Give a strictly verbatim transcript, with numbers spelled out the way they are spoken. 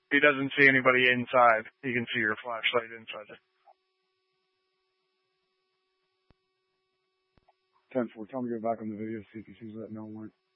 He doesn't see anybody inside. He can see your flashlight inside it. ten four, tell him to go back on the video, see if he sees that no one.